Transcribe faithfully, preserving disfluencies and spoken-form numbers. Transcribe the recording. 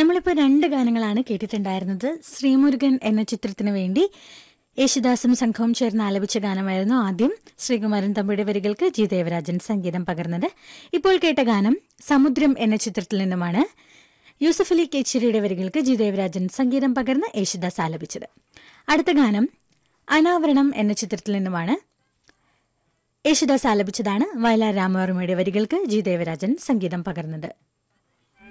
നമ്മളിപ്പോൾ രണ്ട് ഗാനങ്ങളാണ് കേട്ടിട്ടുണ്ടായിരുന്നത്. ശ്രീമുരുകൻ എന്ന ചിത്രത്തിന് വേണ്ടി യേശുദാസും സംഘവും ചേർന്ന് ആലപിച്ച ഗാനമായിരുന്നു ആദ്യം. ശ്രീകുമാരൻ തമ്പിയുടെ വരികൾക്ക് ജി ദേവരാജൻ സംഗീതം പകർന്നത്. ഇപ്പോൾ കേട്ട ഗാനം സമുദ്രം എന്ന ചിത്രത്തിൽ നിന്നുമാണ്. യൂസഫ് അലി കേച്ചിരിയുടെ വരികൾക്ക് ജി ദേവരാജൻ സംഗീതം പകർന്ന് യേശുദാസ് ആലപിച്ചത്. അടുത്ത ഗാനം അനാവരണം എന്ന ചിത്രത്തിൽ നിന്നുമാണ്. യേശുദാസ് ആലപിച്ചതാണ്. വയലാർ രാമവർമ്മയുടെ വരികൾക്ക് ജി ദേവരാജൻ സംഗീതം പകർന്നത്.